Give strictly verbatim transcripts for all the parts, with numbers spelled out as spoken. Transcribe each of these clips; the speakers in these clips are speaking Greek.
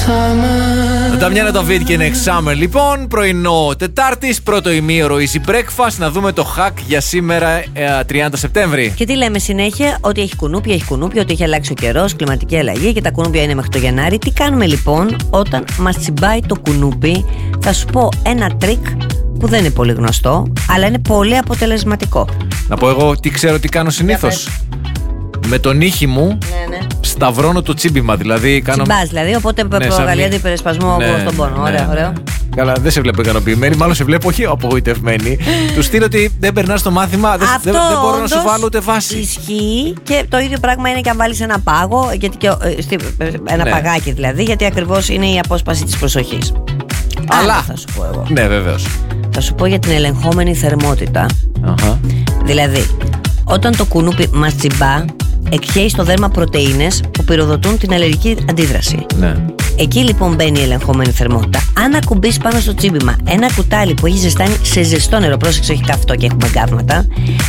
summer. Νταμιάννα Νταβίτ και Next Summer. Λοιπόν, πρωινό Τετάρτης, πρώτο ημίωρο Easy Breakfast. Να δούμε το hack για σήμερα, ε, τριάντα Σεπτέμβρη. Και τι λέμε συνέχεια, ότι έχει κουνούπια, έχει κουνούπια, ότι έχει αλλάξει ο καιρός, κλιματική αλλαγή και τα κουνούπια είναι μέχρι το Γενάρη. Τι κάνουμε λοιπόν όταν μας τσιμπάει το κουνούπι? Θα σου πω ένα τρίκ που δεν είναι πολύ γνωστό, αλλά είναι πολύ αποτελεσματικό. Να πω εγώ τι ξέρω τι κάνω συνήθως. Με τον ήχη μου Ναι, ναι. σταυρώνω το τσίμπημα. Δηλαδή κάνω. Τσιμπάς δηλαδή, οπότε Ναι, προκαλεί σαν- αντιπερισπασμό Ναι, στον πόνο. ναι, Ωραίο, ναι. ωραίο. Καλά, δεν σε βλέπω ικανοποιημένη, μάλλον σε βλέπω όχι απογοητευμένη. Του στείλω ότι δεν περνά το μάθημα, δεν, Αυτό δεν, δεν μπορώ να σου όντως βάλω ούτε βάση. ισχύει και το ίδιο πράγμα είναι και αν βάλεις ένα πάγο, γιατί και, ε, στη- ένα Ναι. παγάκι δηλαδή, γιατί ακριβώς είναι η απόσπαση της προσοχής. Αλλά. Άλλο θα σου πω εγώ. Ναι, βεβαίως. Θα σου πω για την ελεγχόμενη θερμότητα. Αχα. Δηλαδή, όταν το κουνούπι μας τσιμπά, εκχέει στο δέρμα πρωτεΐνες που πυροδοτούν την αλλεργική αντίδραση. Ναι. Εκεί λοιπόν μπαίνει η ελεγχόμενη θερμότητα. Αν ακουμπήσει πάνω στο τσίμπημα ένα κουτάλι που έχει ζεστάνει σε ζεστό νερό, πρόσεξε, όχι καυτό και έχουμε γκάβματα,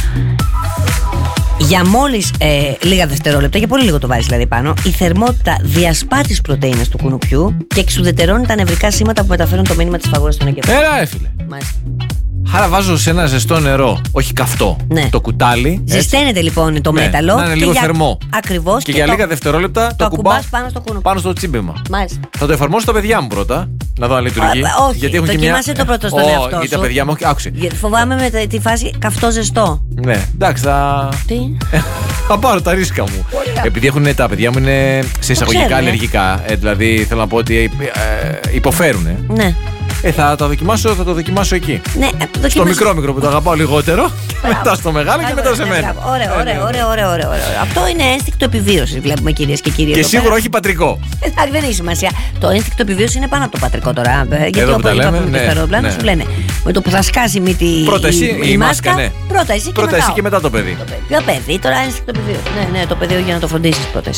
για μόλις ε, λίγα δευτερόλεπτα, για πολύ λίγο το βάζεις δηλαδή πάνω, η θερμότητα διασπά τις πρωτεΐνες του κουνουπιού και εξουδετερώνει τα νευρικά σήματα που μεταφέρουν το μήνυμα της φαγώρας στον εγκέφαλο. Έλα, ρε φίλε. Μάλιστα. Άρα βάζω σε ένα ζεστό νερό, όχι καυτό, Ναι. το κουτάλι. έτσι. Ζεσταίνεται λοιπόν το Ναι, μέταλλο. να είναι και λίγο για- θερμό. Ακριβώς. Και, για το- λίγα δευτερόλεπτα το το ακουμπάς κουμπάς πάνω στο κουνούπι. πάνω στο τσίμπημα. Μάλιστα. Θα το εφαρμόσω στα παιδιά μου πρώτα, να δω αν λειτουργεί. Α, όχι, γιατί έχουν και δοκίμασε μια... το πρώτο στον Ω, εαυτό γιατί τα σου. παιδιά μου, όχι, άκουσε. Γιατί φοβάμαι με τη- τη φάση καυτό-ζεστό. Ναι, εντάξει, θα. Τι. Θα πάρω τα ρίσκα μου. Επειδή έχουν, τα παιδιά μου είναι σε εισαγωγικά ξέρουν, ε. αλλεργικά. Ε, δηλαδή θέλω να πω ότι ε, υποφέρουν. Ναι. Ε, θα το δοκιμάσω, θα το δοκιμάσω εκεί. Ναι, Στο δοκίμασε. μικρό μικρό που το αγαπάω λιγότερο. Και μετά στο μεγάλο και μετά σε μένα. Ωραία, ωραία, ωραία, ωραία, ωραία, ωραία. Αυτό είναι ένστικτο επιβίωσης, βλέπουμε κυρίες και κύριοι. Και εδώ σίγουρα πέρα. όχι πατρικό. Εντάξει, δεν έχει σημασία. Το ένστικτο επιβίωση είναι πάνω από το πατρικό τώρα. ε, Γιατί Εδώ που όπως τα λέμε, είπαμε και ναι, στο αεροπλάνο ναι. σου λένε με το που θα σκάσει η μύτη. Πρώτα εσύ, η μάσκα, ναι. Πρώτα εσύ και Πρώτα μετά. εσύ ο- και μετά το παιδί. Το παιδί. Ποιο παιδί, τώρα ένστικτο επιβίωση. Ναι, ναι, το παιδί για να το φροντίσει πρώτα εσύ.